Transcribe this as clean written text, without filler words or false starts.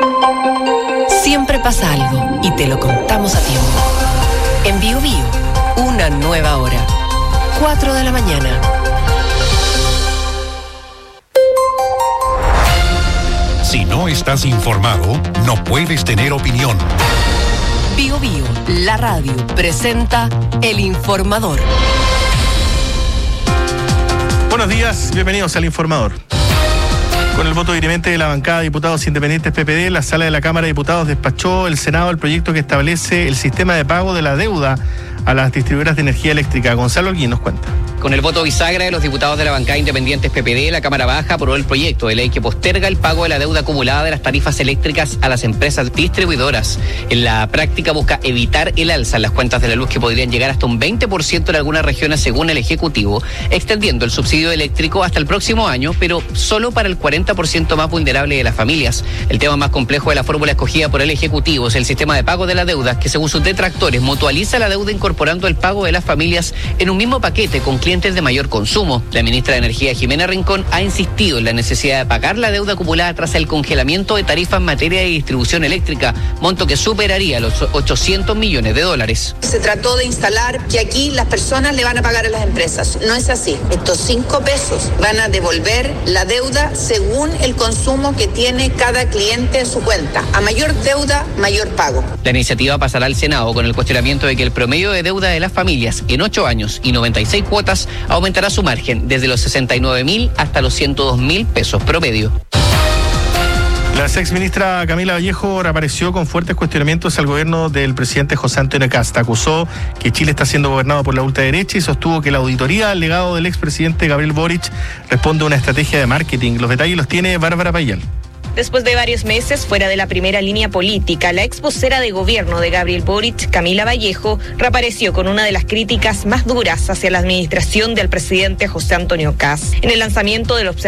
Siempre pasa algo y te lo contamos a tiempo. En Bio Bio, una nueva hora. 4 de la mañana. Si no estás informado, no puedes tener opinión. Bio Bio, la radio, presenta El Informador. Buenos días, bienvenidos al Informador. Con el voto dirimente de la bancada de diputados independientes PPD, la sala de la Cámara de Diputados despachó el Senado el proyecto que establece el sistema de pago de la deuda a las distribuidoras de energía eléctrica. Gonzalo Alguín nos cuenta. Con el voto bisagra de los diputados de la bancada independientes PPD, la Cámara Baja aprobó el proyecto de ley que posterga el pago de la deuda acumulada de las tarifas eléctricas a las empresas distribuidoras. En la práctica busca evitar el alza en las cuentas de la luz que podrían llegar hasta un 20% en algunas regiones según el Ejecutivo, extendiendo el subsidio eléctrico hasta el próximo año, pero solo para el 40% más vulnerable de las familias. El tema más complejo de la fórmula escogida por el Ejecutivo es el sistema de pago de la deuda, que según sus detractores mutualiza la deuda incorporando el pago de las familias en un mismo paquete con clientes de mayor consumo. La ministra de Energía, Jimena Rincón, ha insistido en la necesidad de pagar la deuda acumulada tras el congelamiento de tarifas en materia de distribución eléctrica, monto que superaría los $800 millones. Se trató de instalar que aquí las personas le van a pagar a las empresas. No es así. Estos 5 pesos van a devolver la deuda según el consumo que tiene cada cliente en su cuenta. A mayor deuda, mayor pago. La iniciativa pasará al Senado con el cuestionamiento de que el promedio de deuda de las familias en 8 años y 96 cuotas aumentará su margen desde los 69.000 hasta los 102.000 pesos promedio. La exministra Camila Vallejo reapareció con fuertes cuestionamientos al gobierno del presidente José Antonio Kast. Acusó que Chile está siendo gobernado por la ultraderecha y sostuvo que la auditoría al legado del expresidente Gabriel Boric responde a una estrategia de marketing. Los detalles los tiene Bárbara Payal. Después de varios meses fuera de la primera línea política, la ex vocera de gobierno de Gabriel Boric, Camila Vallejo, reapareció con una de las críticas más duras hacia la administración del presidente José Antonio Kast. En el lanzamiento del observatorio